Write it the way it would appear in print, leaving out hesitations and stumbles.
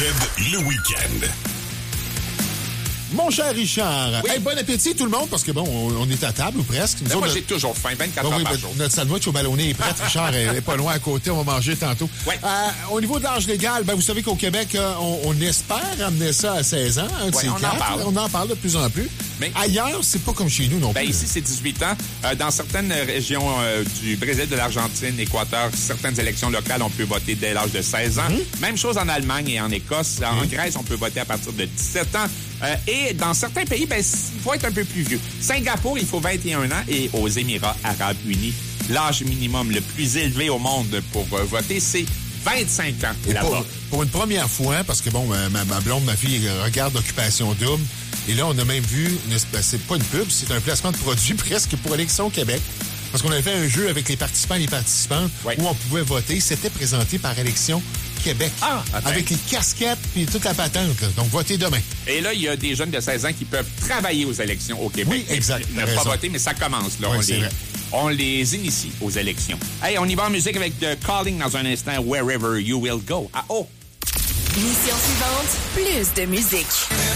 le week-end. Mon cher Richard, Oui. hey, bon appétit tout le monde, parce que bon, on est à table ou presque. Nous Moi, autres, j'ai toujours faim, 24 bon, heures oui, par ben, jour. notre sandwich au ballonné est prêt. Richard est pas loin à côté. On va manger tantôt. Ouais. Au niveau de l'âge légal, ben, vous savez qu'au Québec, on espère amener ça à 16 ans. Un de ces on en quatre. parle. On en parle de plus en plus. Mais- Ailleurs, c'est pas comme chez nous non Ben, plus. ici, c'est 18 ans. Dans certaines régions du Brésil, de l'Argentine, Équateur, certaines élections locales, on peut voter dès l'âge de 16 ans. Même chose en Allemagne et en Écosse. En Grèce, on peut voter à partir de 17 ans. Et dans certains pays, ben, il faut être un peu plus vieux. Singapour, il faut 21 ans. Et aux Émirats arabes unis, l'âge minimum le plus élevé au monde pour voter, c'est 25 ans. Et là-bas. pour une première fois, parce que bon, ma blonde, ma fille, regarde Occupation Double. Et là, on a même vu, c'est pas une pub, c'est un placement de produit presque pour Élection Québec. Parce qu'on avait fait un jeu avec les participants et les participantes Ouais. où on pouvait voter. C'était présenté par Élection Québec. Ah, ben. Avec les casquettes et toute la patente. Là. Donc, votez demain. Et là, il y a des jeunes de 16 ans qui peuvent travailler aux élections au Québec. Oui, exact, Ne t'as pas raison. voter, mais ça commence. Là. Oui, c'est vrai. On les initie aux élections. Hey, on y va en musique avec The Calling dans un instant. Wherever You Will Go. Ah, oh! Mission suivante, plus de musique.